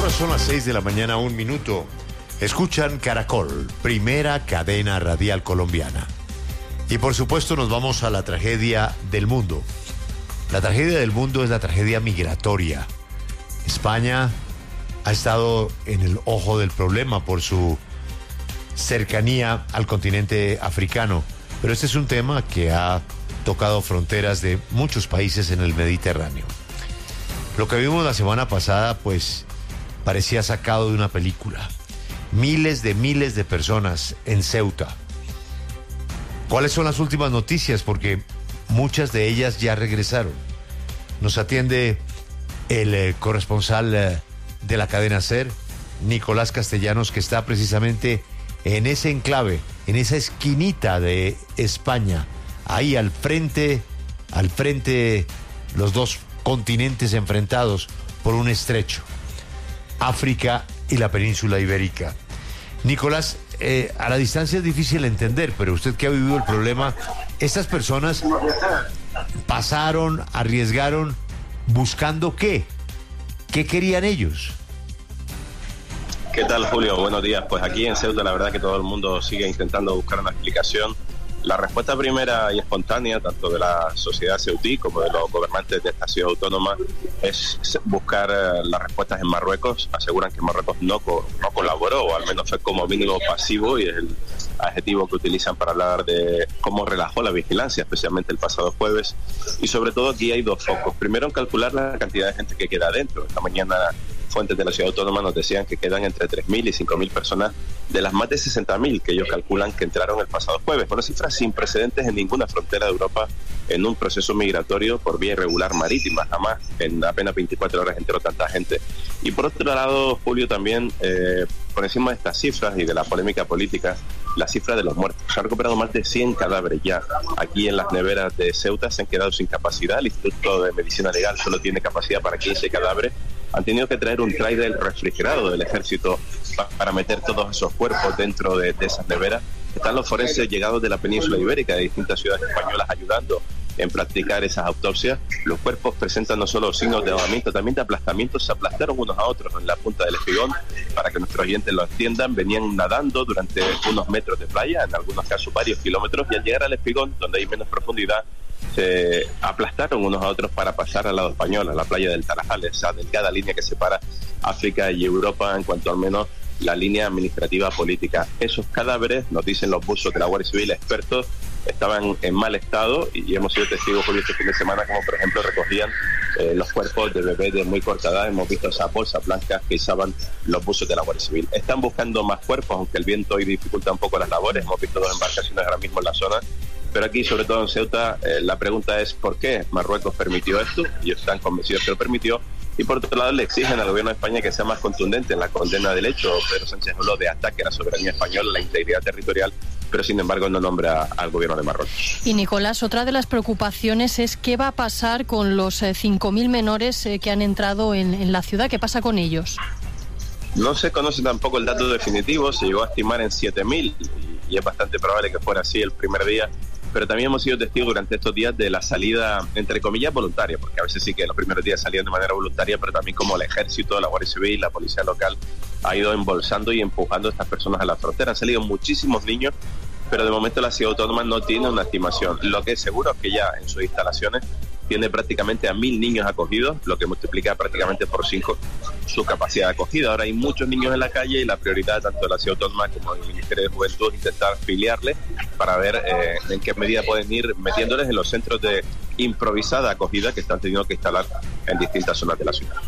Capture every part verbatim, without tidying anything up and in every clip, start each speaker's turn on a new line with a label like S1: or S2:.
S1: Ahora son las seis de la mañana, un minuto. Escuchan Caracol, primera cadena radial colombiana. Y por supuesto nos vamos a la tragedia del mundo. La tragedia del mundo es la tragedia migratoria. España ha estado en el ojo del problema por su cercanía al continente africano. Pero este es un tema que ha tocado fronteras de muchos países en el Mediterráneo. Lo que vimos la semana pasada, pues, parecía sacado de una película. Miles de miles de personas en Ceuta. ¿Cuáles son las últimas noticias? Porque muchas de ellas ya regresaron. Nos atiende el eh, corresponsal eh, de la cadena SER, Nicolás Castellanos, que está precisamente en ese enclave, en esa esquinita de España, ahí al frente, al frente, los dos continentes enfrentados por un estrecho, África y la península ibérica. Nicolás, eh, a la distancia es difícil entender, pero usted que ha vivido el problema, estas personas pasaron, arriesgaron, ¿buscando qué? ¿Qué querían ellos?
S2: ¿Qué tal, Julio? Buenos días. Pues aquí en Ceuta la verdad que todo el mundo sigue intentando buscar una explicación. La respuesta primera y espontánea, tanto de la sociedad ceutí como de los gobernantes de esta ciudad autónoma, es buscar las respuestas en Marruecos. Aseguran que Marruecos no, co- no colaboró, o al menos fue como mínimo pasivo, y es el adjetivo que utilizan para hablar de cómo relajó la vigilancia, especialmente el pasado jueves. Y sobre todo aquí hay dos focos. Primero, en calcular la cantidad de gente que queda adentro. Esta mañana fuentes de la ciudad autónoma nos decían que quedan entre tres mil y cinco mil personas de las más de sesenta mil que ellos calculan que entraron el pasado jueves. Una cifra sin precedentes en ninguna frontera de Europa en un proceso migratorio por vía irregular marítima. Jamás en apenas veinticuatro horas entró tanta gente. Y por otro lado, Julio, también eh, por encima de estas cifras y de la polémica política, la cifra de los muertos. Se han recuperado más de cien cadáveres ya. Aquí en las neveras de Ceuta se han quedado sin capacidad. El Instituto de Medicina Legal solo tiene capacidad para quince cadáveres. Han tenido que traer un tráiler refrigerado del ejército pa- para meter todos esos cuerpos dentro de, de esas neveras. Están los forenses llegados de la península ibérica, de distintas ciudades españolas, ayudando en practicar esas autopsias. Los cuerpos presentan no solo signos de ahogamiento, también de aplastamiento. Se aplastaron unos a otros en la punta del espigón. Para que nuestros oyentes lo entiendan, venían nadando durante unos metros de playa, en algunos casos varios kilómetros, y al llegar al espigón, donde hay menos profundidad, se aplastaron unos a otros para pasar al lado español, a la playa del Tarajal, esa delgada línea que separa África y Europa en cuanto al menos la línea administrativa política. Esos cadáveres, nos dicen los buzos de la Guardia Civil expertos, estaban en mal estado, y hemos sido testigos por este fin de semana como por ejemplo recogían eh, los cuerpos de bebés de muy corta edad. Hemos visto esas bolsas blancas que izaban los buzos de la Guardia Civil. Están buscando más cuerpos, aunque el viento hoy dificulta un poco las labores. Hemos visto dos embarcaciones ahora mismo en la zona. Pero aquí, sobre todo en Ceuta, eh, la pregunta es ¿por qué Marruecos permitió esto? Ellos están convencidos que lo permitió. Y por otro lado, le exigen al gobierno de España que sea más contundente en la condena del hecho. Pedro Sánchez habló de ataque a la soberanía española, la integridad territorial, pero sin embargo no nombra al gobierno de Marruecos.
S3: Y Nicolás, otra de las preocupaciones es qué va a pasar con los eh, cinco mil menores eh, que han entrado en, en la ciudad. ¿Qué pasa con ellos?
S2: No se conoce tampoco el dato definitivo, se llegó a estimar en siete mil y, y es bastante probable que fuera así el primer día. Pero también hemos sido testigos durante estos días de la salida, entre comillas, voluntaria, porque a veces sí que los primeros días salían de manera voluntaria, pero también como el ejército, la Guardia Civil, la policía local ha ido embolsando y empujando a estas personas a la frontera. Han salido muchísimos niños, pero de momento la ciudad autónoma no tiene una estimación. Lo que es seguro es que ya en sus instalaciones tiene prácticamente a mil niños acogidos, lo que multiplica prácticamente por cinco su capacidad de acogida. Ahora hay muchos niños en la calle y la prioridad tanto de la ciudad autónoma como del Ministerio de Juventud es intentar afiliarles para ver eh, en qué medida pueden ir metiéndoles en los centros de improvisada acogida que están teniendo que instalar en distintas zonas de la ciudad.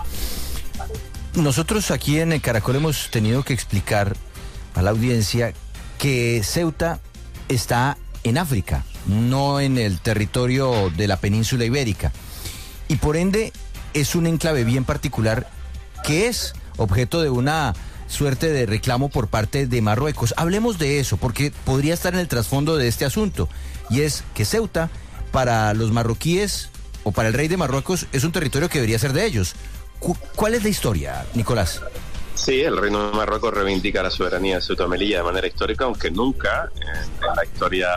S4: Nosotros aquí en el Caracol hemos tenido que explicar a la audiencia que Ceuta está en África, no en el territorio de la península ibérica, y por ende es un enclave bien particular que es objeto de una suerte de reclamo por parte de Marruecos. Hablemos de eso, porque podría estar en el trasfondo de este asunto, y es que Ceuta, para los marroquíes o para el rey de Marruecos, es un territorio que debería ser de ellos. Cu- ¿Cuál es la historia, Nicolás?
S2: Sí, el Reino de Marruecos reivindica la soberanía de Ceuta y Melilla de manera histórica, aunque nunca en, en la historia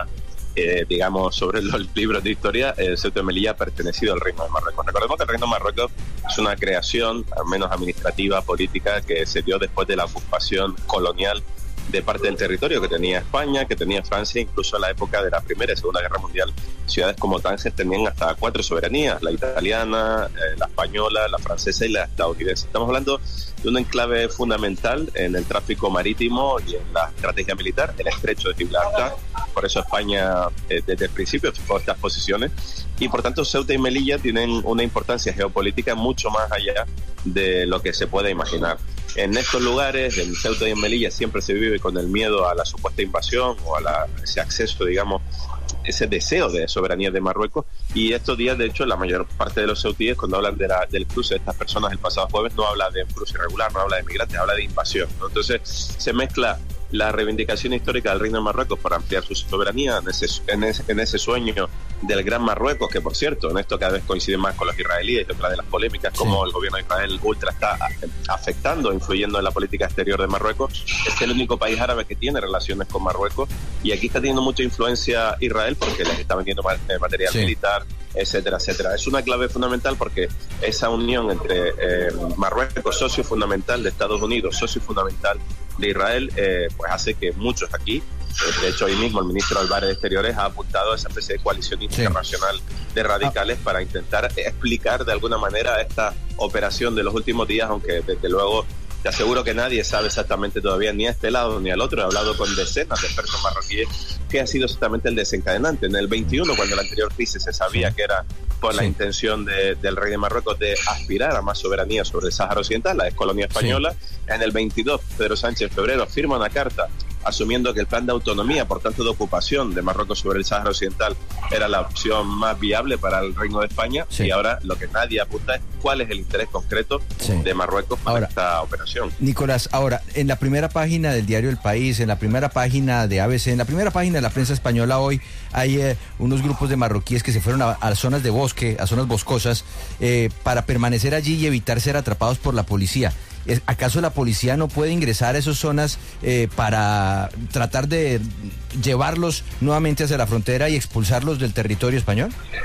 S2: eh, digamos, sobre los libros de historia, el Ceuta y Melilla ha pertenecido al Reino de Marruecos. Recordemos que el Reino de Marruecos es una creación, al menos administrativa, política, que se dio después de la ocupación colonial de parte del territorio que tenía España, que tenía Francia, incluso en la época de la Primera y Segunda Guerra Mundial, ciudades como Tánger tenían hasta cuatro soberanías, la italiana, eh, la española, la francesa y la estadounidense. Estamos hablando de un enclave fundamental en el tráfico marítimo y en la estrategia militar, el estrecho de Gibraltar. Por eso España eh, desde el principio fijó estas posiciones y por tanto Ceuta y Melilla tienen una importancia geopolítica mucho más allá de lo que se puede imaginar. En estos lugares, en Ceuta y en Melilla, siempre se vive con el miedo a la supuesta invasión o a la, ese acceso, digamos, ese deseo de soberanía de Marruecos. Y estos días, de hecho, la mayor parte de los ceutíes, cuando hablan de la, del cruce de estas personas el pasado jueves, no habla de un cruce irregular, no habla de migrantes, habla de invasión, ¿no? Entonces, se mezcla la reivindicación histórica del Reino de Marruecos para ampliar su soberanía en ese, en ese, en ese sueño del Gran Marruecos, que por cierto, en esto cada vez coincide más con los israelíes, otra de las polémicas, como sí. el gobierno de Israel ultra está afectando, influyendo en la política exterior de Marruecos. Es el único país árabe que tiene relaciones con Marruecos y aquí está teniendo mucha influencia Israel porque les está vendiendo material sí. militar, etcétera, etcétera. Es una clave fundamental porque esa unión entre eh, Marruecos, socio fundamental de Estados Unidos, socio fundamental de Israel, eh, pues hace que muchos aquí, eh, de hecho hoy mismo el ministro Álvarez de Exteriores ha apuntado a esa especie de coalición internacional sí. de radicales ah. para intentar explicar de alguna manera esta operación de los últimos días, aunque desde luego te aseguro que nadie sabe exactamente todavía ni a este lado ni al otro. He hablado con decenas de expertos marroquíes que ha sido exactamente el desencadenante. En el veintiuno, cuando la anterior crisis se sabía sí. que era por sí. la intención de, del rey de Marruecos de aspirar a más soberanía sobre el Sáhara Occidental, la ex colonia española. Sí. En el veintidós, Pedro Sánchez en febrero firma una carta asumiendo que el plan de autonomía, por tanto de ocupación de Marruecos sobre el Sáhara Occidental, era la opción más viable para el Reino de España. Sí. Y ahora lo que nadie apunta es cuál es el interés concreto sí. de Marruecos para ahora, esta operación.
S4: Nicolás, ahora, en la primera página del diario El País, en la primera página de A B C, en la primera página de la prensa española hoy, hay eh, unos grupos de marroquíes que se fueron a, a zonas de bosque, a zonas boscosas, eh, para permanecer allí y evitar ser atrapados por la policía. ¿Acaso la policía no puede ingresar a esas zonas eh, para tratar de llevarlos nuevamente hacia la frontera y expulsarlos del territorio español?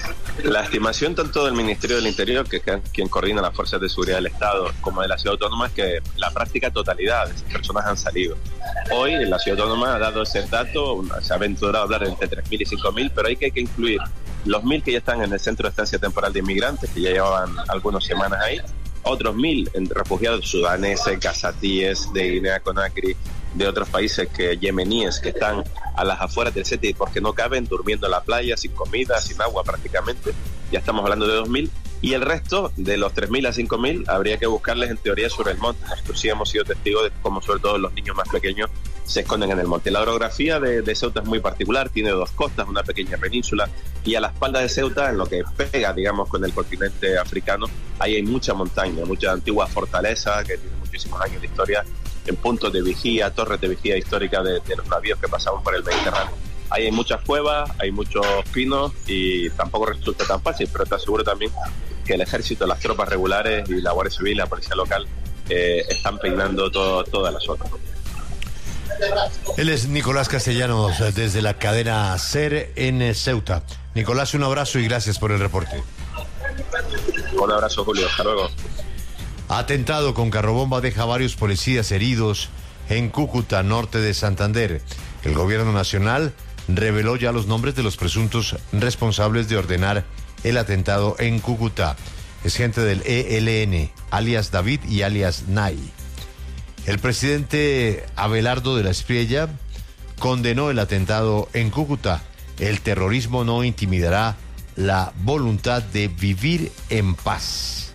S2: La estimación tanto del Ministerio del Interior, que es quien coordina las fuerzas de seguridad del Estado, como de la Ciudad Autónoma, es que la práctica totalidad de esas personas han salido. Hoy la Ciudad Autónoma ha dado ese dato, se ha aventurado a hablar entre tres mil y cinco mil, pero hay que, hay que incluir los mil que ya están en el Centro de Estancia Temporal de Inmigrantes, que ya llevaban algunas semanas ahí, otros mil refugiados sudaneses, cazatíes de Guinea Conakry, de otros países que yemeníes que están a las afueras del C E T I porque no caben, durmiendo en la playa, sin comida, sin agua prácticamente. Ya estamos hablando de dos mil. Y el resto, de los tres mil a cinco mil, habría que buscarles en teoría sobre el monte. Nosotros sí hemos sido testigos de cómo sobre todo los niños más pequeños se esconden en el monte. La orografía de, de Ceuta es muy particular, tiene dos costas, una pequeña península, y a la espalda de Ceuta, en lo que pega, digamos, con el continente africano, ahí hay mucha montaña, mucha antigua fortaleza que tiene muchísimos años de historia, en puntos de vigía, torres de vigía histórica de, de los navíos que pasaban por el Mediterráneo. Ahí hay muchas cuevas, hay muchos pinos y tampoco resulta tan fácil, pero te aseguro también que el ejército, las tropas regulares y la Guardia Civil, la policía local, eh, están peinando todo, toda la zona.
S1: Él es Nicolás Castellanos, desde la cadena SER en Ceuta. Nicolás, un abrazo y gracias por el reporte.
S2: Un abrazo, Julio. Hasta luego.
S1: Atentado con carrobomba deja varios policías heridos en Cúcuta, norte de Santander. El gobierno nacional reveló ya los nombres de los presuntos responsables de ordenar el atentado en Cúcuta. Es gente del E L N, alias David y alias Nay. El presidente Abelardo de la Espriella condenó el atentado en Cúcuta. El terrorismo no intimidará la voluntad de vivir en paz.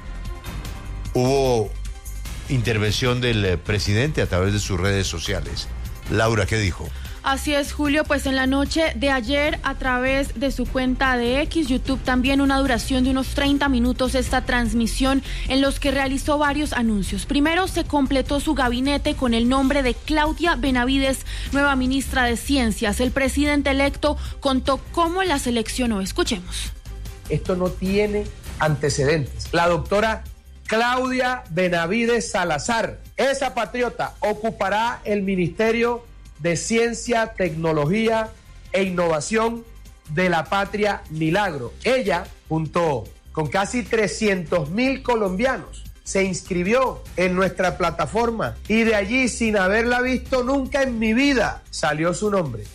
S1: Hubo intervención del presidente a través de sus redes sociales. Laura, ¿qué dijo?
S5: Así es, Julio, pues en la noche de ayer, a través de su cuenta de X, YouTube, también una duración de unos treinta minutos esta transmisión en los que realizó varios anuncios. Primero, se completó su gabinete con el nombre de Claudia Benavides, nueva ministra de Ciencias. El presidente electo contó cómo la seleccionó. Escuchemos.
S6: Esto no tiene antecedentes. La doctora Claudia Benavides Salazar, esa patriota, ocupará el Ministerio de Ciencia, Tecnología e innovación de la Patria Milagro. Ella, junto con casi trescientos mil colombianos, se inscribió en nuestra plataforma y de allí, sin haberla visto nunca en mi vida, salió su nombre.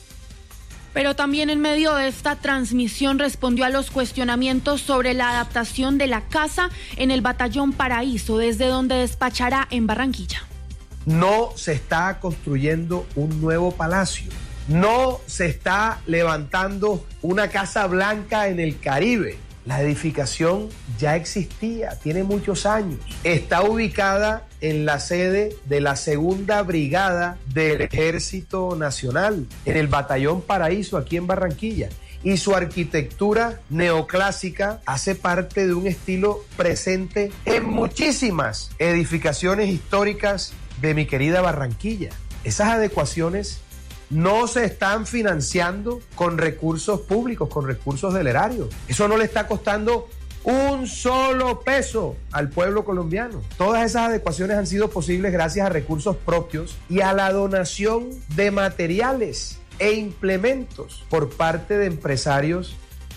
S5: Pero también en medio de esta transmisión respondió a los cuestionamientos sobre la adaptación de la casa en el Batallón Paraíso, desde donde despachará en Barranquilla.
S6: No se está construyendo un nuevo palacio. No se está levantando una Casa Blanca en el Caribe. La edificación ya existía, tiene muchos años. Está ubicada en la sede de la Segunda Brigada del Ejército Nacional, en el Batallón Paraíso, aquí en Barranquilla. Y su arquitectura neoclásica hace parte de un estilo presente en muchísimas edificaciones históricas de mi querida Barranquilla. Esas adecuaciones no se están financiando con recursos públicos, con recursos del erario. Eso no le está costando un solo peso al pueblo colombiano. Todas esas adecuaciones han sido posibles gracias a recursos propios y a la donación de materiales e implementos por parte de empresarios.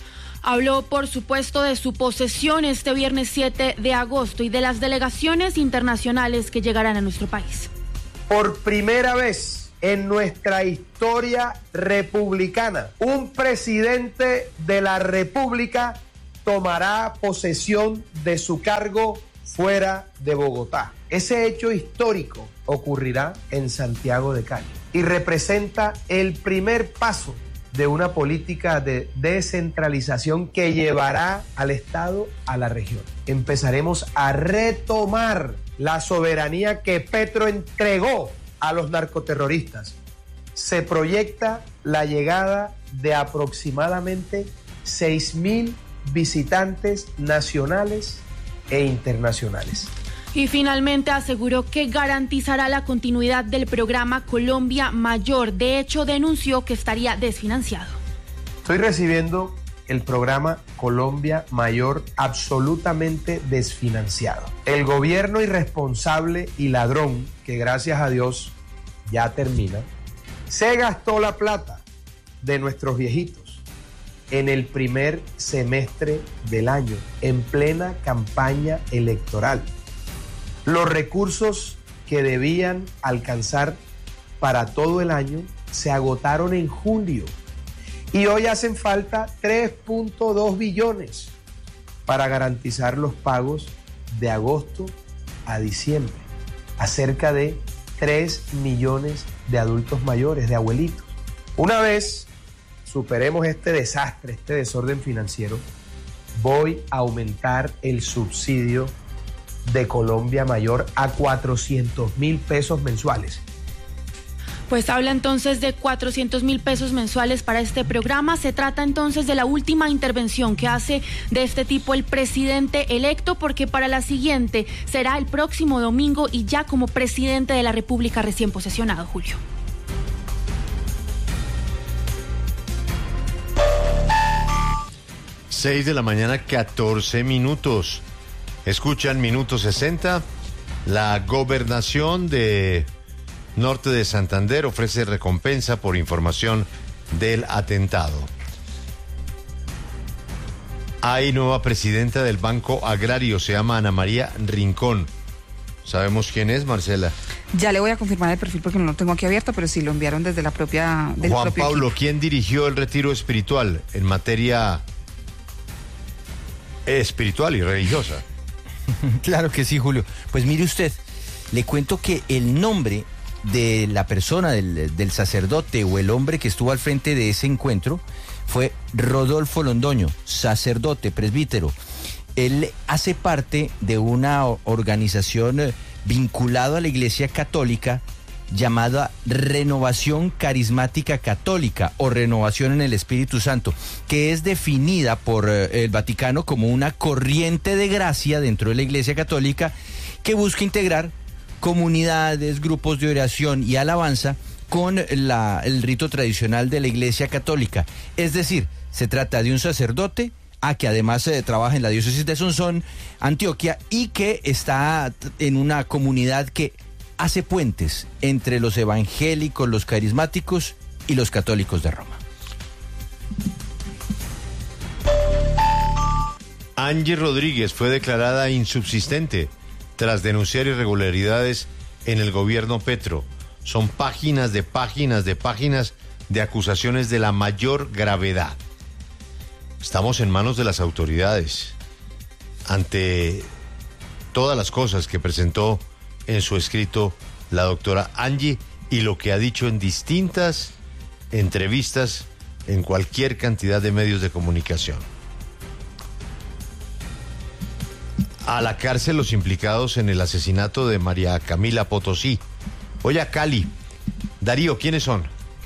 S5: Habló, por supuesto, de su posesión este viernes siete de agosto y de las delegaciones internacionales que llegarán a nuestro país.
S6: Por primera vez en nuestra historia republicana, un presidente de la República tomará posesión de su cargo fuera de Bogotá. Ese hecho histórico ocurrirá en Santiago de Cali y representa el primer paso de una política de descentralización que llevará al Estado a la región. Empezaremos a retomar la soberanía que Petro entregó a los narcoterroristas. Se proyecta la llegada de aproximadamente seis mil visitantes nacionales e internacionales.
S5: Y finalmente aseguró que garantizará la continuidad del programa Colombia Mayor. De hecho, denunció que estaría desfinanciado.
S6: Estoy recibiendo el programa Colombia Mayor absolutamente desfinanciado. El gobierno irresponsable y ladrón, que gracias a Dios ya termina, se gastó la plata de nuestros viejitos en el primer semestre del año, en plena campaña electoral. Los recursos que debían alcanzar para todo el año se agotaron en julio y hoy hacen falta tres punto dos billones para garantizar los pagos de agosto a diciembre a cerca de tres millones de adultos mayores, de abuelitos. Una vez superemos este desastre, este desorden financiero, voy a aumentar el subsidio de Colombia Mayor a cuatrocientos mil pesos mensuales.
S5: Pues habla entonces de cuatrocientos mil pesos mensuales para este programa. Se trata entonces de la última intervención que hace de este tipo el presidente electo, porque para la siguiente será el próximo domingo y ya como presidente de la República recién posesionado, Julio.
S1: seis de la mañana, catorce minutos. Escuchan Minuto sesenta. La gobernación de Norte de Santander ofrece recompensa por información del atentado. Hay nueva presidenta del Banco Agrario, se llama Ana María Rincón. ¿Sabemos quién es, Marcela?
S7: Ya le voy a confirmar el perfil porque no lo tengo aquí abierto, pero sí lo enviaron desde la propia... Del
S1: Juan
S7: propio
S1: Pablo,
S7: equipo.
S1: ¿Quién dirigió el retiro espiritual en materia espiritual y religiosa?
S4: Claro que sí, Julio. Pues mire usted, le cuento que el nombre de la persona, del, del sacerdote o el hombre que estuvo al frente de ese encuentro fue Rodolfo Londoño, sacerdote, presbítero. Él hace parte de una organización vinculada a la Iglesia Católica llamada Renovación Carismática Católica o Renovación en el Espíritu Santo, que es definida por el Vaticano como una corriente de gracia dentro de la Iglesia Católica que busca integrar comunidades, grupos de oración y alabanza con la, el rito tradicional de la Iglesia Católica. Es decir, se trata de un sacerdote a que además eh, trabaja en la diócesis de Sonsón, Antioquia, y que está en una comunidad que hace puentes entre los evangélicos, los carismáticos y los católicos de Roma.
S1: Angie Rodríguez fue declarada insubsistente tras denunciar irregularidades en el gobierno Petro. Son páginas de páginas de páginas de acusaciones de la mayor gravedad. Estamos en manos de las autoridades ante todas las cosas que presentó en su escrito la doctora Angie y lo que ha dicho en distintas entrevistas en cualquier cantidad de medios de comunicación. A la cárcel los implicados en el asesinato de María Camila Potosí. Voy a Cali. Darío, ¿quiénes son?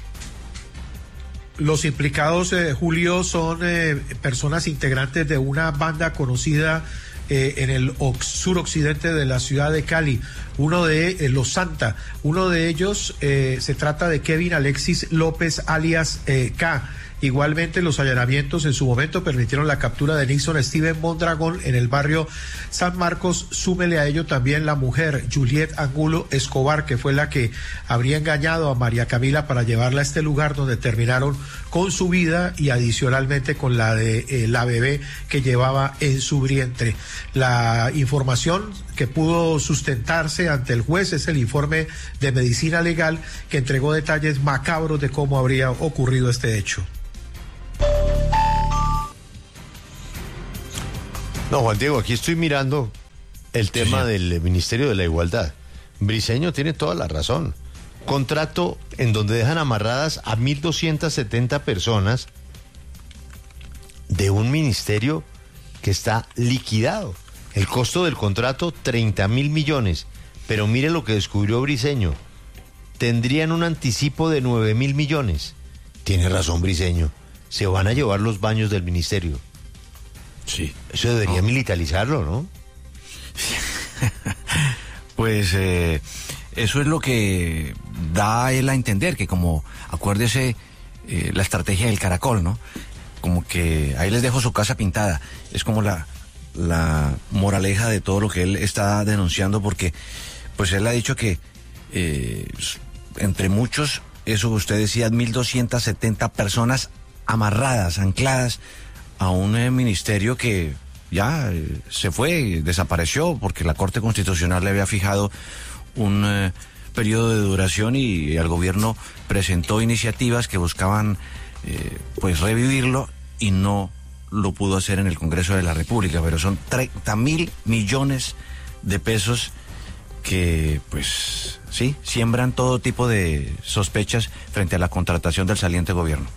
S8: Los implicados, eh, Julio, son eh, personas integrantes de una banda conocida eh, en el suroccidente de la ciudad de Cali, uno de eh, Los Santa. Uno de ellos eh, se trata de Kevin Alexis López, alias eh, K. Igualmente, los allanamientos en su momento permitieron la captura de Nixon Steven Mondragón en el barrio San Marcos. Súmele a ello también la mujer Juliet Angulo Escobar, que fue la que habría engañado a María Camila para llevarla a este lugar donde terminaron con su vida y adicionalmente con la de eh, la bebé que llevaba en su vientre. La información que pudo sustentarse ante el juez es el informe de medicina legal que entregó detalles macabros de cómo habría ocurrido este hecho.
S1: No, Juan Diego, aquí estoy mirando el tema sí. del Ministerio de la Igualdad. Briceño tiene toda la razón. Contrato en donde dejan amarradas a mil doscientas setenta personas de un ministerio que está liquidado. El costo del contrato, treinta mil millones. Pero mire lo que descubrió Briceño. Tendrían un anticipo de nueve mil millones. Tiene razón Briceño. Se van a llevar los baños del ministerio.
S4: Sí.
S1: Eso debería no. militarizarlo, ¿no?
S4: Pues eh, eso es lo que da él a entender, que como, acuérdese, eh, la estrategia del caracol, ¿no? Como que ahí les dejo su casa pintada. Es como la, la moraleja de todo lo que él está denunciando, porque pues él ha dicho que eh, entre muchos, eso que usted decía, mil doscientas setenta personas amarradas, ancladas a un eh, ministerio que ya eh, se fue, desapareció, porque la Corte Constitucional le había fijado un eh, periodo de duración y el gobierno presentó iniciativas que buscaban eh, pues revivirlo y no lo pudo hacer en el Congreso de la República, pero son treinta mil millones de pesos que pues sí, siembran todo tipo de sospechas frente a la contratación del saliente gobierno.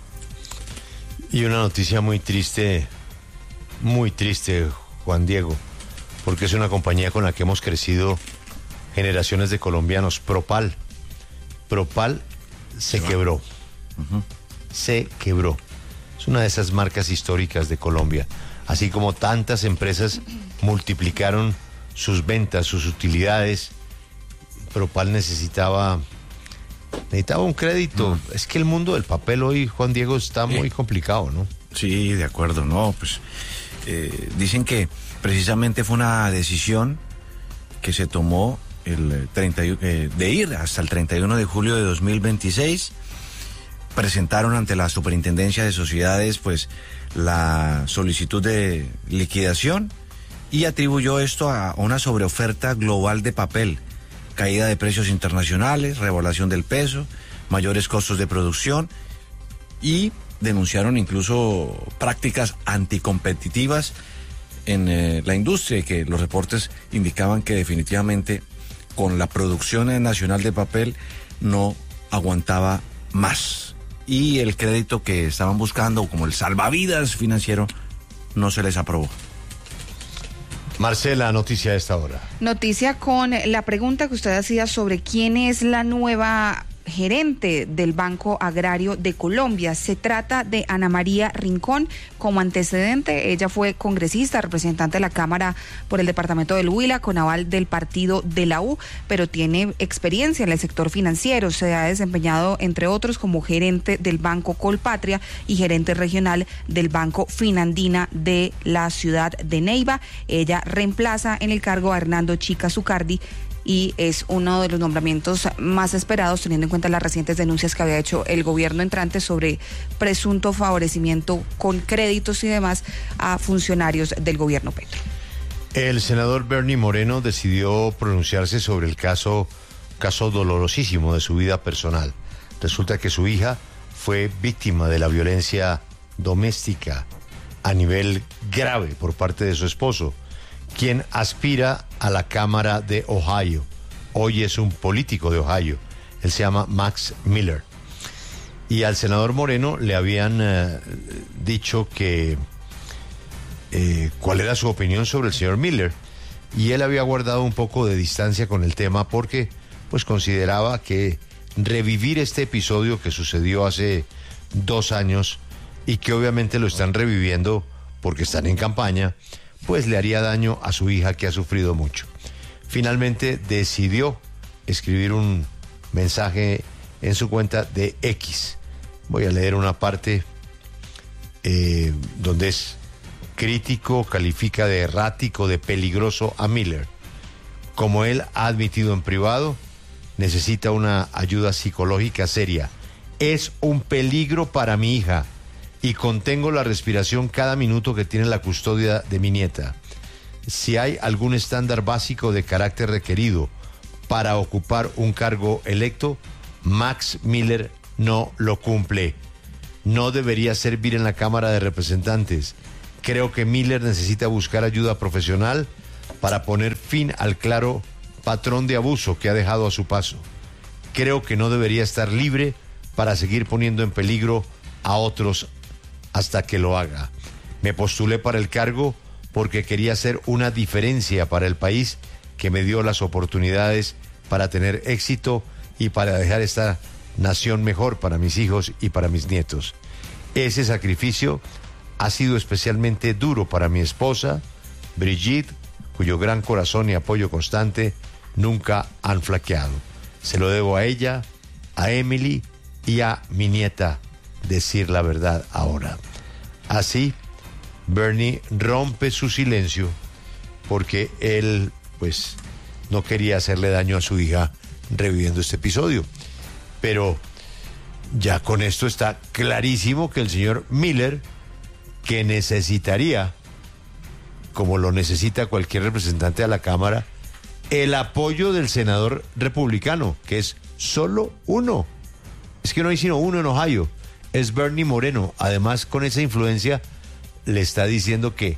S1: Y una noticia muy triste, muy triste, Juan Diego, porque es una compañía con la que hemos crecido generaciones de colombianos. Propal. Propal se quebró. Uh-huh. Se quebró. Es una de esas marcas históricas de Colombia. Así como tantas empresas multiplicaron sus ventas, sus utilidades, Propal necesitaba... Necesitaba un crédito. Mm. Es que el mundo del papel hoy, Juan Diego, está muy eh, complicado, ¿no?
S4: Sí, de acuerdo, no, pues eh, dicen que precisamente fue una decisión que se tomó el treinta eh, de ir hasta el treinta y uno de julio de dos mil veintiséis. Presentaron ante la Superintendencia de Sociedades pues la solicitud de liquidación y atribuyó esto a una sobreoferta global de papel, caída de precios internacionales, revaluación del peso, mayores costos de producción y denunciaron incluso prácticas anticompetitivas en eh, la industria, que los reportes indicaban que definitivamente con la producción nacional de papel no aguantaba más y el crédito que estaban buscando como el salvavidas financiero no se les aprobó.
S1: Marcela, noticia a esta hora.
S7: Noticia con la pregunta que usted hacía sobre quién es la nueva gerente del Banco Agrario de Colombia. Se trata de Ana María Rincón. Como antecedente, ella fue congresista, representante de la Cámara por el departamento del Huila, con aval del partido de la U, pero tiene experiencia en el sector financiero. Se ha desempeñado, entre otros, como gerente del Banco Colpatria y gerente regional del Banco Finandina de la ciudad de Neiva. Ella reemplaza en el cargo a Hernando Chica Zucardi, y es uno de los nombramientos más esperados teniendo en cuenta las recientes denuncias que había hecho el gobierno entrante sobre presunto favorecimiento con créditos y demás a funcionarios del gobierno Petro.
S1: El senador Bernie Moreno decidió pronunciarse sobre el caso, caso dolorosísimo de su vida personal. Resulta que su hija fue víctima de la violencia doméstica a nivel grave por parte de su esposo, quien aspira a la Cámara de Ohio. Hoy es un político de Ohio. Él se llama Max Miller. Y al senador Moreno le habían eh, dicho que eh, cuál era su opinión sobre el señor Miller. Y él había guardado un poco de distancia con el tema porque pues consideraba que revivir este episodio que sucedió hace dos años y que obviamente lo están reviviendo porque están en campaña, pues le haría daño a su hija que ha sufrido mucho. Finalmente decidió escribir un mensaje en su cuenta de X. Voy a leer una parte eh, donde es crítico, califica de errático, de peligroso a Miller. Como él ha admitido en privado, necesita una ayuda psicológica seria. Es un peligro para mi hija y contengo la respiración cada minuto que tiene la custodia de mi nieta. Si hay algún estándar básico de carácter requerido para ocupar un cargo electo, Max Miller no lo cumple. No debería servir en la Cámara de Representantes. Creo que Miller necesita buscar ayuda profesional para poner fin al claro patrón de abuso que ha dejado a su paso. Creo que no debería estar libre para seguir poniendo en peligro a otros hasta que lo haga. Me postulé para el cargo porque quería hacer una diferencia para el país que me dio las oportunidades para tener éxito y para dejar esta nación mejor para mis hijos y para mis nietos. Ese sacrificio ha sido especialmente duro para mi esposa, Brigitte, cuyo gran corazón y apoyo constante nunca han flaqueado. Se lo debo a ella, a Emily y a mi nieta decir la verdad ahora. Así, Bernie rompe su silencio porque él, pues, no quería hacerle daño a su hija reviviendo este episodio. Pero ya con esto está clarísimo que el señor Miller, que necesitaría, como lo necesita cualquier representante a la Cámara, el apoyo del senador republicano, que es solo uno. Es que no hay sino uno en Ohio, es Bernie Moreno. Además, con esa influencia, le está diciendo que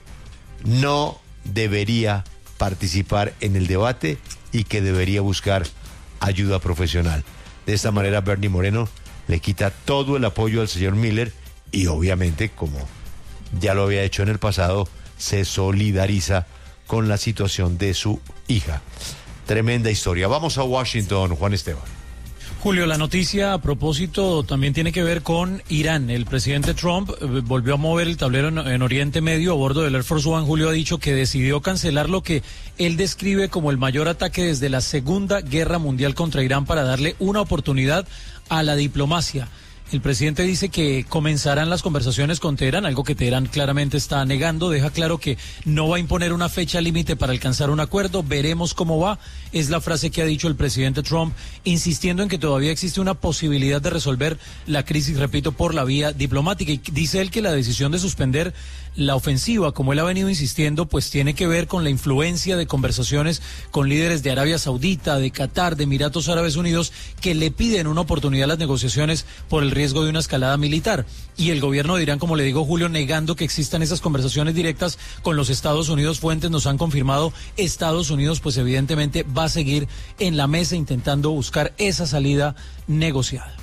S1: no debería participar en el debate y que debería buscar ayuda profesional. De esta manera, Bernie Moreno le quita todo el apoyo al señor Miller y obviamente, como ya lo había hecho en el pasado, se solidariza con la situación de su hija. Tremenda historia. Vamos a Washington, Juan Esteban.
S9: Julio, la noticia a propósito también tiene que ver con Irán. El presidente Trump eh, volvió a mover el tablero en, en Oriente Medio a bordo del Air Force One. Julio ha dicho que decidió cancelar lo que él describe como el mayor ataque desde la Segunda Guerra Mundial contra Irán para darle una oportunidad a la diplomacia. El presidente dice que comenzarán las conversaciones con Teherán, algo que Teherán claramente está negando. Deja claro que no va a imponer una fecha límite para alcanzar un acuerdo. Veremos cómo va. Es la frase que ha dicho el presidente Trump, insistiendo en que todavía existe una posibilidad de resolver la crisis, repito, por la vía diplomática. Y dice él que la decisión de suspender la ofensiva, como él ha venido insistiendo, pues tiene que ver con la influencia de conversaciones con líderes de Arabia Saudita, de Qatar, de Emiratos Árabes Unidos, que le piden una oportunidad a las negociaciones por el riesgo de una escalada militar. Y el gobierno de Irán, como le digo, Julio, negando que existan esas conversaciones directas con los Estados Unidos. Fuentes nos han confirmado, Estados Unidos pues evidentemente va a seguir en la mesa intentando buscar esa salida negociada.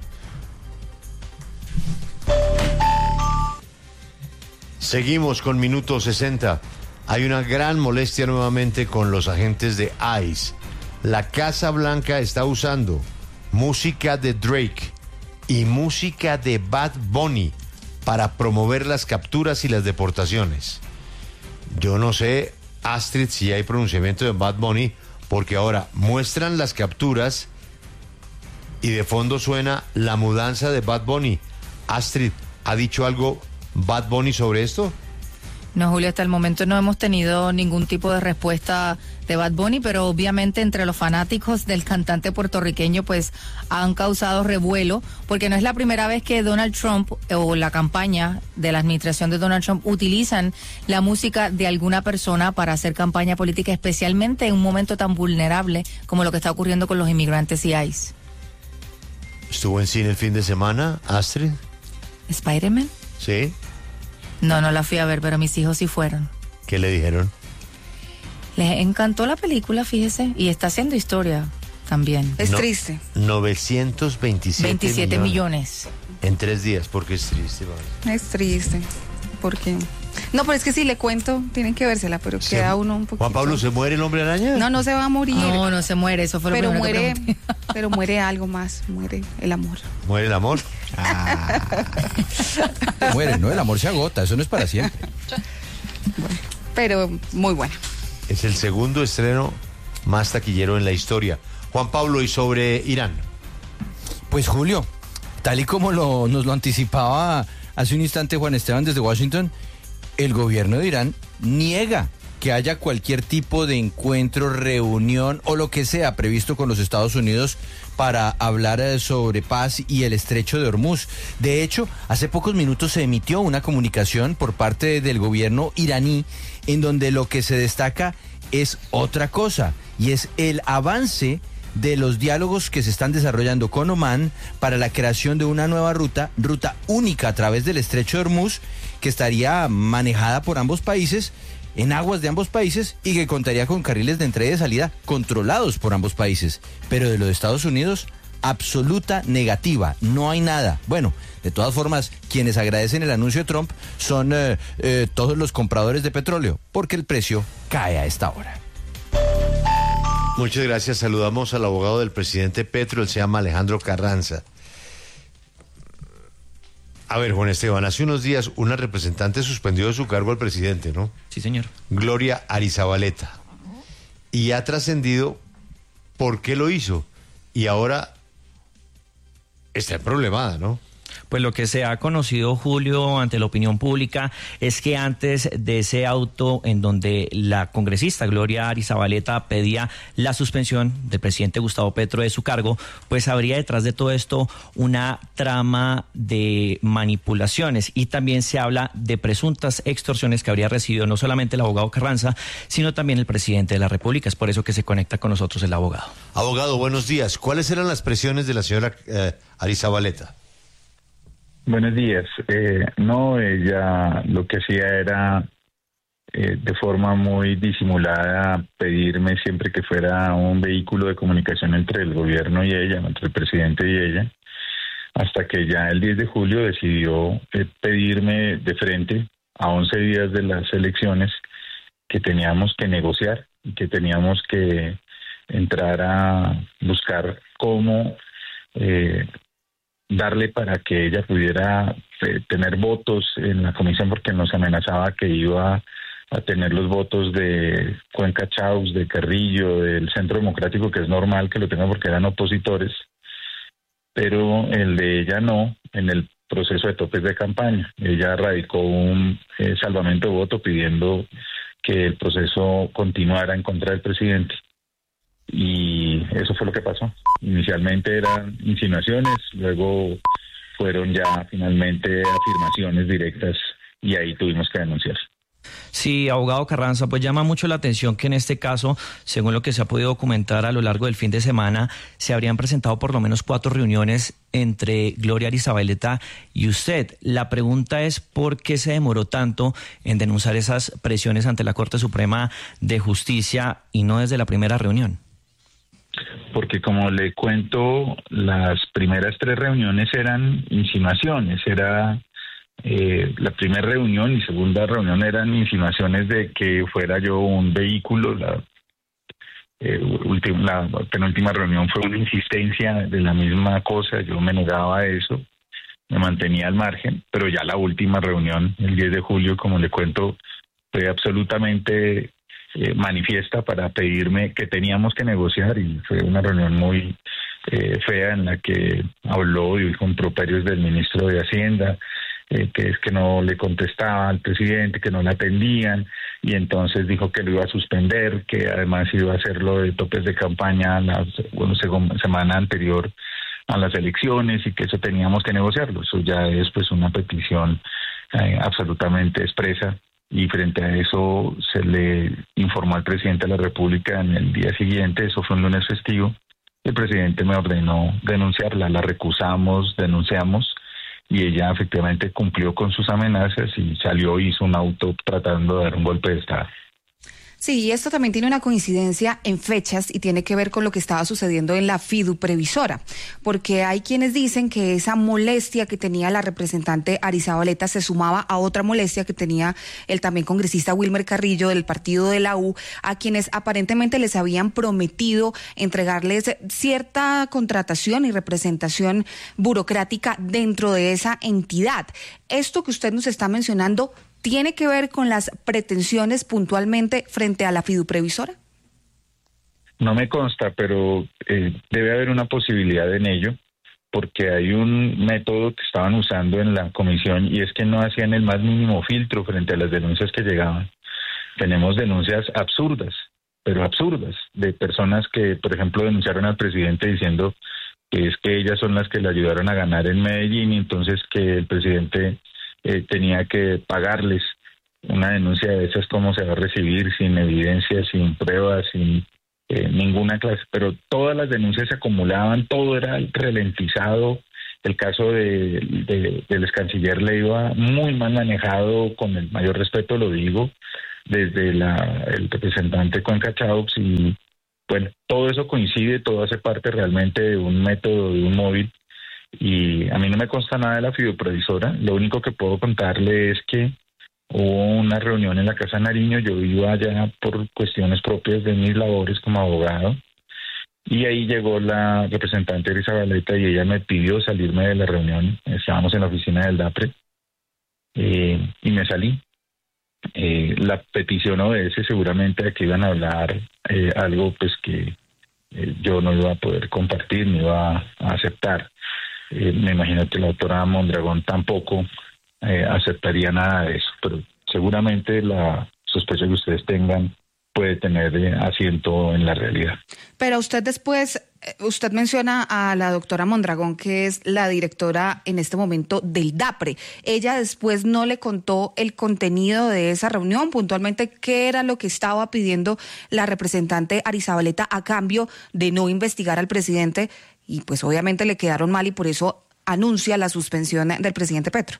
S1: Seguimos con Minuto sesenta. Hay una gran molestia nuevamente con los agentes de ICE. La Casa Blanca está usando música de Drake y música de Bad Bunny para promover las capturas y las deportaciones. Yo no sé, Astrid, si hay pronunciamiento de Bad Bunny, porque ahora muestran las capturas y de fondo suena la mudanza de Bad Bunny. Astrid, ¿ha dicho algo Bad Bunny sobre esto?
S10: No, Julio, hasta el momento no hemos tenido ningún tipo de respuesta de Bad Bunny, pero obviamente entre los fanáticos del cantante puertorriqueño pues han causado revuelo, porque no es la primera vez que Donald Trump o la campaña de la administración de Donald Trump utilizan la música de alguna persona para hacer campaña política, especialmente en un momento tan vulnerable como lo que está ocurriendo con los inmigrantes y ICE.
S1: ¿Estuvo en cine el fin de semana, Astrid?
S10: ¿Spider-Man?
S1: Sí.
S10: No, no la fui a ver, pero mis hijos sí fueron.
S1: ¿Qué le dijeron?
S10: Les encantó la película, fíjese, y está haciendo historia también.
S7: Es
S1: No,
S7: triste.
S1: novecientos veintisiete
S10: veintisiete millones.
S1: En tres días, porque es triste. Vale.
S7: Es triste. Porque... No, pero es que si le cuento, tienen que vérsela, pero
S1: Se-
S7: queda uno un poquito...
S1: Juan Pablo, ¿se muere el hombre araña?
S7: No, no se va a morir.
S10: No, no se muere, eso fue lo
S7: pero
S10: primero que
S7: muere,
S10: pregunté.
S7: pero muere algo más, muere el amor.
S1: ¿Muere el amor?
S4: Muere, ¿no? El amor se agota, eso no es para siempre.
S7: Pero muy buena.
S1: Es el segundo estreno más taquillero en la historia. Juan Pablo, y sobre Irán.
S4: Pues Julio, tal y como lo, nos lo anticipaba hace un instante Juan Esteban desde Washington, el gobierno de Irán niega que haya cualquier tipo de encuentro, reunión o lo que sea previsto con los Estados Unidos para hablar eh, sobre paz y el estrecho de Hormuz. De hecho, hace pocos minutos se emitió una comunicación por parte del gobierno iraní en donde lo que se destaca es otra cosa, y es el avance de los diálogos que se están desarrollando con Omán para la creación de una nueva ruta, ruta única a través del estrecho de Hormuz, que estaría manejada por ambos países, en aguas de ambos países, y que contaría con carriles de entrada y de salida controlados por ambos países. Pero de los Estados Unidos, absoluta negativa, no hay nada. Bueno, de todas formas, quienes agradecen el anuncio de Trump son eh, eh, todos los compradores de petróleo, porque el precio cae a esta hora.
S1: Muchas gracias. Saludamos al abogado del presidente Petro, él se llama Alejandro Carranza. A ver, Juan Esteban, hace unos días una representante suspendió de su cargo al presidente, ¿no?
S11: Sí, señor.
S1: Gloria Arizabaleta. Y ha trascendido por qué lo hizo. Y ahora está problemada, ¿no?
S11: Pues lo que se ha conocido, Julio, ante la opinión pública es que antes de ese auto en donde la congresista Gloria Arizabaleta pedía la suspensión del presidente Gustavo Petro de su cargo, pues habría detrás de todo esto una trama de manipulaciones, y también se habla de presuntas extorsiones que habría recibido no solamente el abogado Carranza, sino también el presidente de la República. Es por eso que se conecta con nosotros el abogado.
S1: Abogado, buenos días. ¿Cuáles eran las presiones de la señora eh, Arizabaleta?
S12: Buenos días. Eh, no, ella lo que hacía era eh, de forma muy disimulada pedirme siempre que fuera un vehículo de comunicación entre el gobierno y ella, entre el presidente y ella, hasta que ya el diez de julio decidió eh, pedirme de frente a once días de las elecciones que teníamos que negociar y que teníamos que entrar a buscar cómo eh, darle para que ella pudiera eh, tener votos en la comisión, porque nos amenazaba que iba a tener los votos de Cuenca Chaus, de Carrillo, del Centro Democrático, que es normal que lo tenga porque eran opositores, pero el de ella no, en el proceso de topes de campaña. Ella radicó un eh, salvamento de voto pidiendo que el proceso continuara en contra del presidente. Y eso fue lo que pasó. Inicialmente eran insinuaciones, luego fueron ya finalmente afirmaciones directas, y ahí tuvimos que denunciar.
S11: Sí, abogado Carranza, pues llama mucho la atención que en este caso, según lo que se ha podido documentar a lo largo del fin de semana, se habrían presentado por lo menos cuatro reuniones entre Gloria Arizabaleta y usted. La pregunta es ¿por qué se demoró tanto en denunciar esas presiones ante la Corte Suprema de Justicia y no desde la primera reunión?
S12: Porque como le cuento, las primeras tres reuniones eran insinuaciones, era eh, la primera reunión y segunda reunión eran insinuaciones de que fuera yo un vehículo, la, eh, ultim, la penúltima reunión fue una insistencia de la misma cosa, yo me negaba a eso, me mantenía al margen, pero ya la última reunión, el diez de julio, como le cuento, fue absolutamente Eh, manifiesta para pedirme que teníamos que negociar, y fue una reunión muy eh, fea en la que habló y dijo improperios del ministro de Hacienda, eh, que es que no le contestaba al presidente, que no le atendían, y entonces dijo que lo iba a suspender, que además iba a hacerlo de topes de campaña la bueno, según, semana anterior a las elecciones y que eso teníamos que negociarlo. Eso ya es pues una petición eh, absolutamente expresa, y frente a eso se le informó al presidente de la República en el día siguiente. Eso fue un lunes festivo. El presidente me ordenó denunciarla, la recusamos, denunciamos, y ella efectivamente cumplió con sus amenazas y salió, hizo un auto tratando de dar un golpe de estado.
S7: Sí, y esto también tiene una coincidencia en fechas y tiene que ver con lo que estaba sucediendo en la Fiduprevisora, porque hay quienes dicen que esa molestia que tenía la representante Arizabaleta se sumaba a otra molestia que tenía el también congresista Wilmer Carrillo del partido de la U, a quienes aparentemente les habían prometido entregarles cierta contratación y representación burocrática dentro de esa entidad. Esto que usted nos está mencionando, ¿tiene que ver con las pretensiones puntualmente frente a la Fiduprevisora?
S12: No me consta, pero eh, debe haber una posibilidad en ello, porque hay un método que estaban usando en la comisión, y es que no hacían el más mínimo filtro frente a las denuncias que llegaban. Tenemos denuncias absurdas, pero absurdas, de personas que, por ejemplo, denunciaron al presidente diciendo que es que ellas son las que le ayudaron a ganar en Medellín, y entonces que el presidente Eh, tenía que pagarles. Una denuncia de esas, ¿cómo se va a recibir? Sin evidencia, sin pruebas, sin eh, ninguna clase. Pero todas las denuncias se acumulaban, todo era ralentizado. El caso de, de, del ex canciller Leiva, muy mal manejado, con el mayor respeto lo digo, desde la, el representante Cuenca Chaux, y bueno, todo eso coincide, todo hace parte realmente de un método, de un móvil. Y a mí no me consta nada de la Fiduprevisora. Lo único que puedo contarle es que hubo una reunión en la Casa Nariño. Yo iba allá por cuestiones propias de mis labores como abogado, y ahí llegó la representante Arizabaleta y ella me pidió salirme de la reunión. Estábamos en la oficina del DAPRE, eh, y me salí. Eh, la petición obedece seguramente a que iban a hablar eh, algo pues que eh, yo no iba a poder compartir, no iba a, a aceptar. Eh, me imagino que la doctora Mondragón tampoco eh, aceptaría nada de eso, pero seguramente la sospecha que ustedes tengan puede tener eh, asiento en la realidad.
S7: Pero usted después, usted menciona a la doctora Mondragón, que es la directora en este momento del DAPRE. Ella después no le contó el contenido de esa reunión, puntualmente qué era lo que estaba pidiendo la representante Arizabaleta a cambio de no investigar al presidente, y pues obviamente le quedaron mal y por eso anuncia la suspensión del presidente Petro.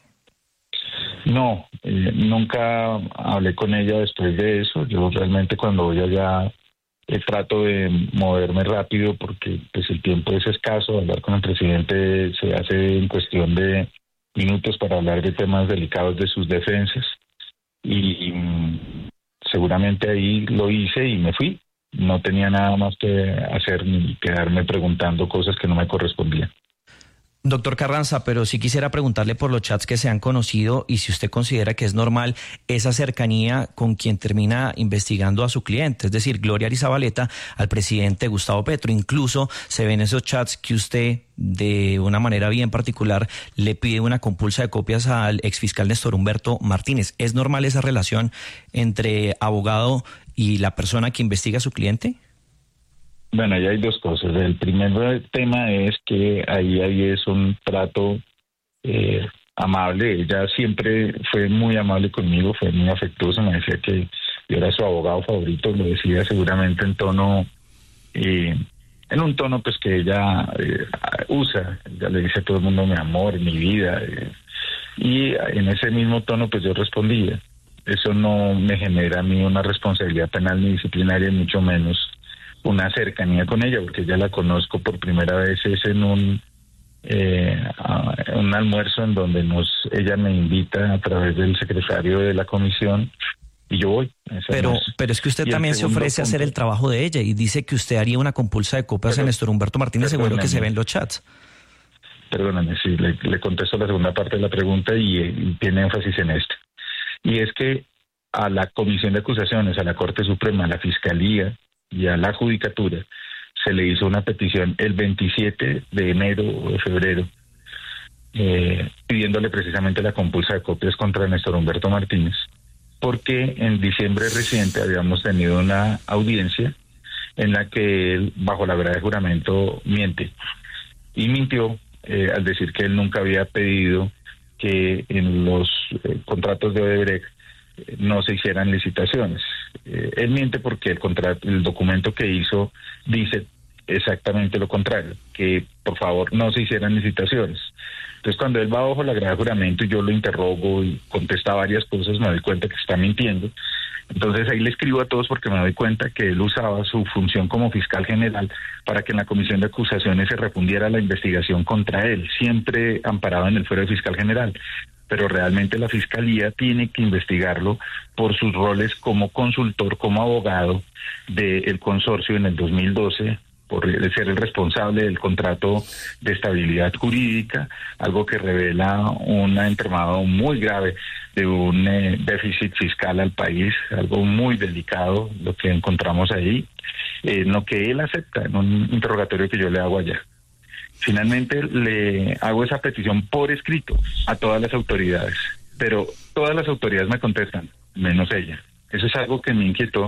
S12: No, eh, nunca hablé con ella después de eso. Yo realmente cuando voy allá eh, trato de moverme rápido, porque pues el tiempo es escaso. Hablar con el presidente se hace en cuestión de minutos para hablar de temas delicados de sus defensas, y, y seguramente ahí lo hice y me fui. No tenía nada más que hacer ni quedarme preguntando cosas que no me correspondían.
S11: Doctor Carranza, pero sí quisiera preguntarle por los chats que se han conocido y si usted considera que es normal esa cercanía con quien termina investigando a su cliente, es decir, Gloria Arizabaleta al presidente Gustavo Petro. Incluso se ven esos chats que usted, de una manera bien particular, le pide una compulsa de copias al exfiscal Néstor Humberto Martínez. ¿Es normal esa relación entre abogado y la persona que investiga a su cliente?
S12: Bueno, ahí hay dos cosas. El primer tema es que ahí, ahí es un trato eh, amable. Ella siempre fue muy amable conmigo, fue muy afectuosa, me decía que yo era su abogado favorito, lo decía seguramente en tono, eh, en un tono pues que ella eh, usa. Ella le dice a todo el mundo mi amor, mi vida, eh, y en ese mismo tono pues yo respondía. Eso no me genera a mí una responsabilidad penal ni disciplinaria, mucho menos una cercanía con ella, porque ya la conozco por primera vez es en un eh, un almuerzo en donde nos ella me invita a través del secretario de la comisión y yo voy.
S11: Pero
S12: no es.
S11: pero es que usted
S12: Y
S11: también se ofrece a hacer el trabajo de ella y dice que usted haría una compulsa de copias a Néstor Humberto Martínez, según lo que se ve en los chats.
S12: Perdóname, sí, le, le contesto la segunda parte de la pregunta y, y tiene énfasis en esto. Y es que a la Comisión de Acusaciones, a la Corte Suprema, a la Fiscalía y a la Judicatura se le hizo una petición el veintisiete de enero o de febrero eh, pidiéndole precisamente la compulsa de copias contra Néstor Humberto Martínez, porque en diciembre reciente habíamos tenido una audiencia en la que él, bajo la verdad de juramento, miente. Y mintió eh, al decir que él nunca había pedido que en los eh, contratos de Odebrecht eh, no se hicieran licitaciones. Eh, él miente porque el contrato, el documento que hizo dice exactamente lo contrario, que por favor no se hicieran licitaciones. Entonces, cuando él va bajo la grada de juramento y yo lo interrogo y contesta varias cosas, me doy cuenta que está mintiendo. Entonces ahí le escribo a todos porque me doy cuenta que él usaba su función como fiscal general para que en la comisión de acusaciones se refundiera la investigación contra él, siempre amparado en el fuero de fiscal general. Pero realmente la fiscalía tiene que investigarlo por sus roles como consultor, como abogado del consorcio en el dos mil doce, por ser el responsable del contrato de estabilidad jurídica, algo que revela un entramado muy grave de un eh, déficit fiscal al país, algo muy delicado lo que encontramos ahí, eh, lo que él acepta en un interrogatorio que yo le hago allá. Finalmente le hago esa petición por escrito a todas las autoridades, pero todas las autoridades me contestan, menos ella. Eso es algo que me inquietó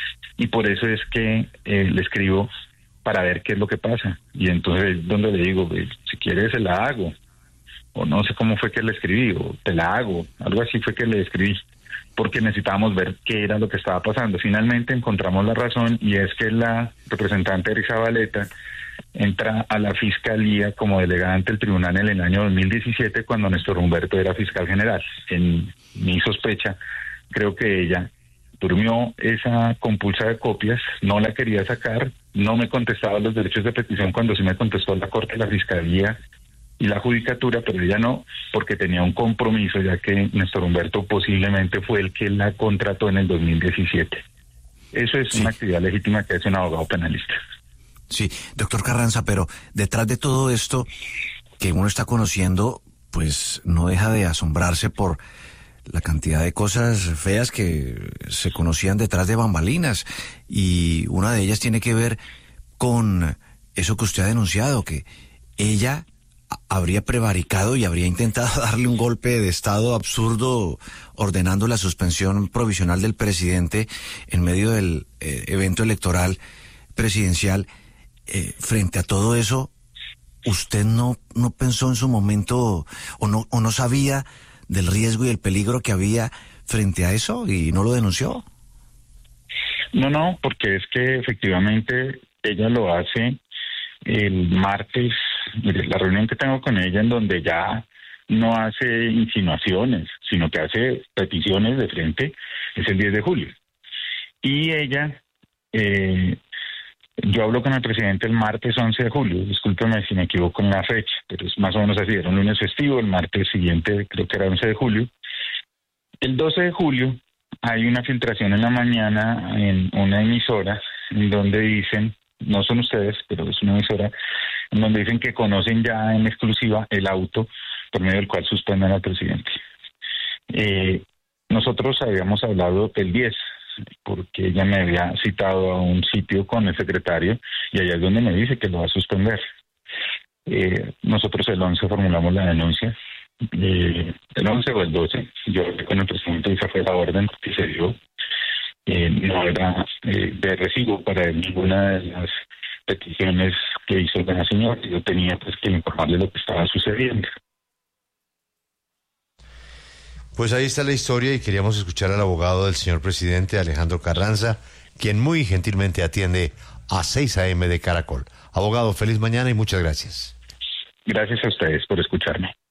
S12: y por eso es que eh, le escribo para ver qué es lo que pasa. Y entonces donde le digo, si quieres se la hago, o no sé cómo fue que le escribí, o te la hago, algo así fue que le escribí, porque necesitábamos ver qué era lo que estaba pasando. Finalmente encontramos la razón y es que la representante Erika Zabaleta entra a la fiscalía como delegada ante el tribunal en el año dos mil diecisiete cuando Néstor Humberto era fiscal general. En mi sospecha, creo que ella durmió esa compulsa de copias, no la quería sacar, no me contestaba los derechos de petición cuando sí me contestó la Corte, la Fiscalía y la Judicatura, pero ella no, porque tenía un compromiso, ya que Néstor Humberto posiblemente fue el que la contrató en el dos mil diecisiete. Eso es sí. Una actividad legítima que hace un abogado penalista.
S13: Sí, doctor Carranza, pero detrás de todo esto que uno está conociendo, pues no deja de asombrarse por la cantidad de cosas feas que se conocían detrás de bambalinas, y una de ellas tiene que ver con eso que usted ha denunciado, que ella habría prevaricado y habría intentado darle un golpe de estado absurdo ordenando la suspensión provisional del presidente en medio del eh, evento electoral presidencial. Eh, frente a todo eso, ¿usted no, no pensó en su momento o no, o no sabía del riesgo y el peligro que había frente a eso y no lo denunció?
S12: No, no, porque es que efectivamente ella lo hace el martes. Mire, la reunión que tengo con ella en donde ya no hace insinuaciones, sino que hace peticiones de frente, es el diez de julio. Y ella, eh, yo hablo con el presidente el martes once de julio, discúlpeme si me equivoco en la fecha, pero es más o menos así, era un lunes festivo, el martes siguiente creo que era once de julio. El doce de julio hay una filtración en la mañana en una emisora en donde dicen, no son ustedes, pero es una emisora, en donde dicen que conocen ya en exclusiva el auto por medio del cual suspenden al presidente. Eh, nosotros habíamos hablado del diez, porque ella me había citado a un sitio con el secretario y allá es donde me dice que lo va a suspender. Eh, nosotros el once formulamos la denuncia, eh, el once o el doce, yo hablé con el presidente y esa fue la orden que se dio. Eh, no era eh, de recibo para ninguna de las peticiones que hizo la señora. Yo tenía pues que informarle lo que estaba sucediendo.
S1: Pues ahí está la historia y queríamos escuchar al abogado del señor presidente, Alejandro Carranza, quien muy gentilmente atiende a seis a eme de Caracol. Abogado, feliz mañana y muchas gracias.
S12: Gracias a ustedes por escucharme.